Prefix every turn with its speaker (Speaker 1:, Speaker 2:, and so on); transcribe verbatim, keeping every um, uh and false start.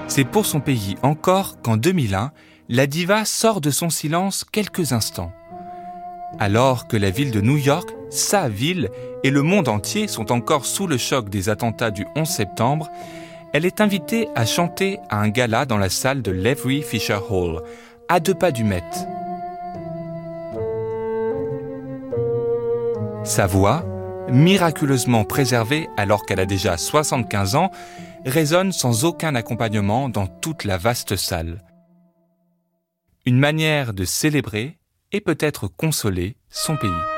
Speaker 1: C'est pour son pays encore qu'en deux mille un, la diva sort de son silence quelques instants. Alors que la ville de New York, sa ville, et le monde entier sont encore sous le choc des attentats du onze septembre, elle est invitée à chanter à un gala dans la salle de l'Avery Fisher Hall, à deux pas du Met. Sa voix, miraculeusement préservée alors qu'elle a déjà soixante-quinze ans, résonne sans aucun accompagnement dans toute la vaste salle. Une manière de célébrer et peut-être consoler son pays.